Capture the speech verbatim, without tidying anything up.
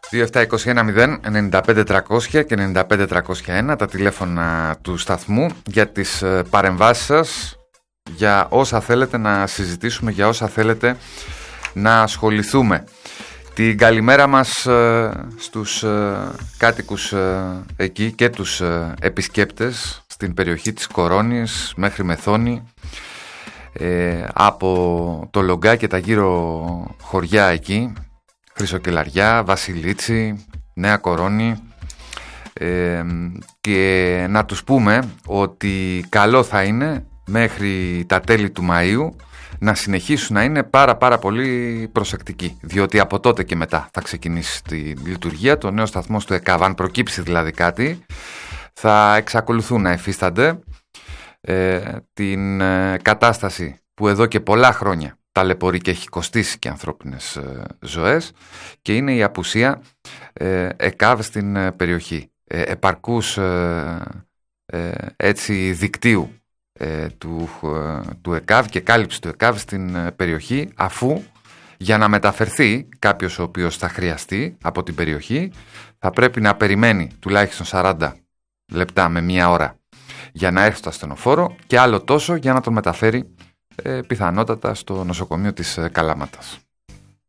δύο επτά είκοσι ένα μηδέν ενενήντα πέντε τριακόσια και ενενήντα πέντε τριακόσια ένα τα τηλέφωνα του σταθμού για τις παρεμβάσεις σας, για όσα θέλετε να συζητήσουμε, για όσα θέλετε να ασχοληθούμε. Την καλημέρα μας στους κάτοικους εκεί και τους επισκέπτες στην περιοχή της Κορώνης μέχρι Μεθόνη, από το Λογκά και τα γύρω χωριά εκεί, Χρυσοκελαριά, Βασιλίτσι, Νέα Κορώνη, ε, και να τους πούμε ότι καλό θα είναι μέχρι τα τέλη του Μαΐου να συνεχίσουν να είναι πάρα πάρα πολύ προσεκτικοί, διότι από τότε και μετά θα ξεκινήσει τη λειτουργία το νέο σταθμός του ΕΚΑΒ. Αν προκύψει δηλαδή κάτι, θα εξακολουθούν να υφίστανται ε, την ε, κατάσταση που εδώ και πολλά χρόνια ταλαιπωρεί και έχει κοστίσει και ανθρώπινες ε, ζωές, και είναι η απουσία ε, ΕΚΑΒ στην ε, περιοχή, ε, επαρκούς ε, ε, έτσι δικτύου ε, του, ε, του ΕΚΑΒ και κάλυψη του ΕΚΑΒ στην ε, περιοχή, αφού για να μεταφερθεί κάποιος ο οποίος θα χρειαστεί από την περιοχή θα πρέπει να περιμένει τουλάχιστον σαράντα λεπτά με μία ώρα για να έρθει στο ασθενοφόρο και άλλο τόσο για να τον μεταφέρει ε, πιθανότατα στο νοσοκομείο της ε, Καλαμάτας.